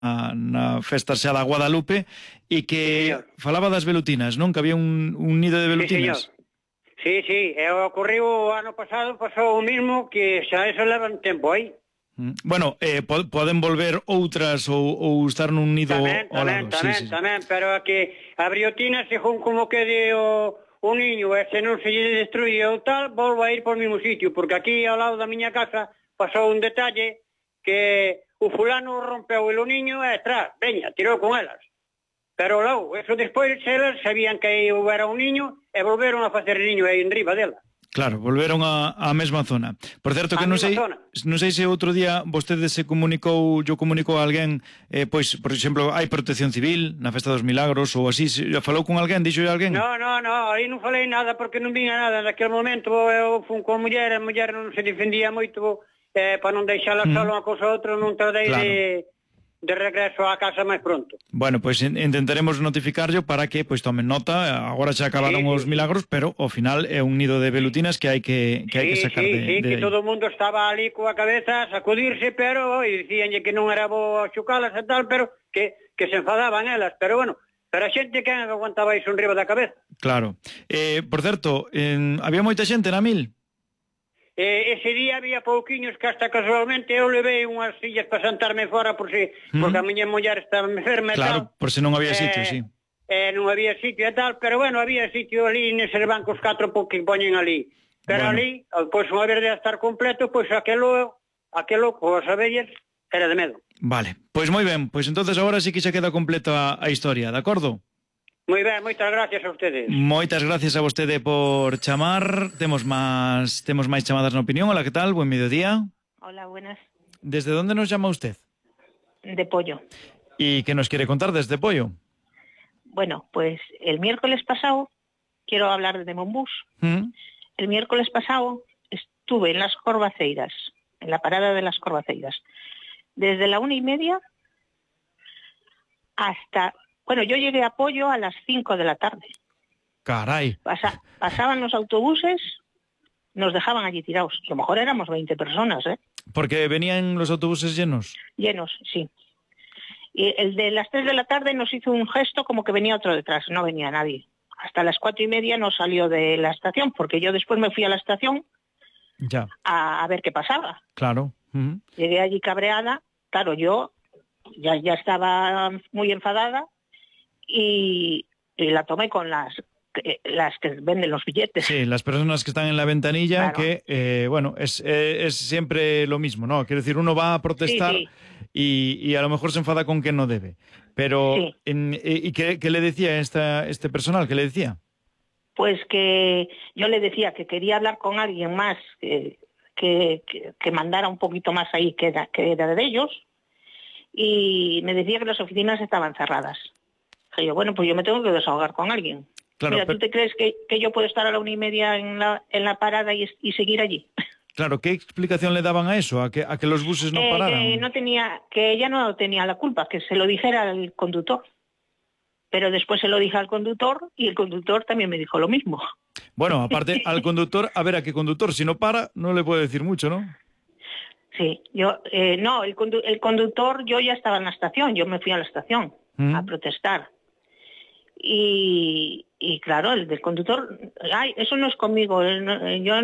na festa xa da Guadalupe e que Sí, falaba das velutinas, non? Que había un nido de velutinas. Sí, e ocorreu o ano pasado, pasou o mismo, que xa eso levan tempo aí. Bueno, poden volver outras ou estar nun nido ao lado. Tamén, pero a que a briotina, según como quede o niño, e se non se lle destruye ou tal, volvo a ir por mismo sitio, porque aquí ao lado da miña casa pasou un detalle que o fulano rompeu o niño e atrás, veña, tirou con elas. Pero logo, eso despois elas sabían que houbera un niño e volveron a facer niño aí en riba dela. Claro, volveron á mesma zona. Por certo que non sei se outro día vostede yo comunicou a alguén, pois, por exemplo, hai protección civil na Festa dos Milagros ou así, falou con alguén, dixo alguén? No, aí non falei nada porque non viña nada naquele momento, eu fun con a muller non se defendía moito, para non deixala solo unha cousa ou outra, non tradei de regreso á casa máis pronto. Bueno, pois intentaremos notificarlo para que pois tomen nota. Agora xa acabaron os milagros, pero ao final é un nido de velutinas que hai que sacar de que todo o mundo estaba ali coa cabeza a sacudirse, pero dicíanlle que non era bo chocalas e tal, pero que se enfadaban elas, pero bueno, pero a xente que aguantaba iso en riba da cabeza. Claro. Por certo, había moita xente na mil? Ese día había pouquiños que hasta casualmente eu levei unhas sillas para sentarme fora porque a miña muller estaba enferma e tal. Claro, por se non había sitio, sí. Non había sitio e tal, pero bueno, había sitio ali neses bancos 4 que poñen ali. Pero ali, pois unha vez de estar completo, pois aquelo coas abellas era de medo. Vale, pois moi ben, pois entonces agora sí que xa queda completa a historia, de acordo? Moi ben, moitas gracias a ustedes. Moitas gracias a vostede por chamar. Temos máis chamadas na opinión. Hola, que tal? Buen mediodía. Hola, buenas. ¿Desde dónde nos llama usted? De Pollo. ¿Y qué nos quiere contar desde Pollo? Bueno, pues el miércoles pasado, quiero hablar de Monbús. El miércoles pasado estuve en las Corvaceiras, en la parada de las Corvaceiras, desde la 1:30 hasta... Bueno, yo llegué a Pollo a las 5 de la tarde. Caray. Pasaban los autobuses, nos dejaban allí tirados. A lo mejor éramos 20 personas, ¿eh? ¿Porque venían los autobuses llenos? Llenos, sí. Y el de las 3 de la tarde nos hizo un gesto como que venía otro detrás, no venía nadie. Hasta las 4:30 no salió de la estación, porque yo después me fui a la estación a ver qué pasaba. Claro. Llegué allí cabreada, claro, yo ya estaba muy enfadada, y la tomé con las que venden los billetes. Sí, las personas que están en la ventanilla, claro. Que, bueno, es siempre lo mismo, ¿no? Quiero decir, uno va a protestar y a lo mejor se enfada con quien no debe. Pero, ¿y qué le decía este personal? ¿Qué le decía? Pues que yo le decía que quería hablar con alguien más, que mandara un poquito más ahí, que era de ellos, y me decía que las oficinas estaban cerradas. Dije yo, bueno, pues yo me tengo que desahogar con alguien. Claro, mira, ¿tú te crees que yo puedo estar a la 1:30 en la parada y seguir allí? Claro, ¿qué explicación le daban a eso? ¿A que los buses no pararan? Que ella no tenía la culpa, que se lo dijera al conductor. Pero después se lo dije al conductor y el conductor también me dijo lo mismo. Bueno, aparte al conductor, a ver, ¿a qué conductor? Si no para, no le puede decir mucho, ¿no? Sí, el conductor, yo ya estaba en la estación, yo me fui a la estación a protestar. Y claro, el del conductor, eso no es conmigo, yo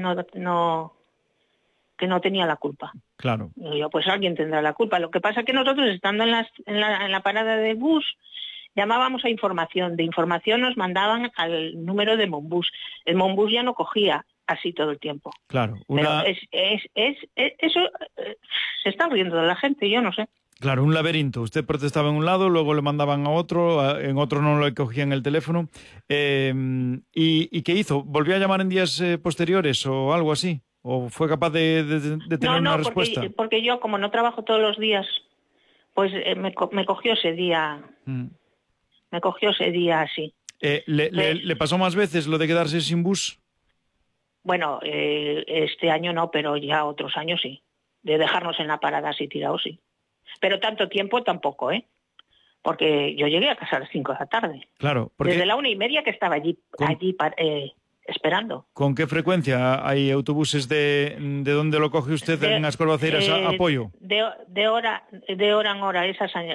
que no tenía la culpa. Claro. Yo, pues alguien tendrá la culpa. Lo que pasa es que nosotros, estando en la parada de bus, llamábamos a información. De información nos mandaban al número de Monbús. El Monbús ya no cogía así todo el tiempo. Claro. Pero eso se está riendo de la gente, yo no sé. Claro, un laberinto. Usted protestaba en un lado, luego le mandaban a otro, en otro no le cogían el teléfono. ¿Y qué hizo? ¿Volvió a llamar en días posteriores o algo así? ¿O fue capaz de tener una respuesta? No, porque yo, como no trabajo todos los días, pues me cogió ese día. Me cogió ese día así. ¿Le pasó más veces lo de quedarse sin bus? Bueno, este año no, pero ya otros años sí. De dejarnos en la parada así tirados, sí. Pero tanto tiempo tampoco, ¿eh? Porque yo llegué a casa a las 5 de la tarde. Claro. Porque... Desde la 1:30 que estaba allí esperando. ¿Con qué frecuencia hay autobuses de dónde lo coge usted en las Corvaceiras a Poio? De hora en hora, esas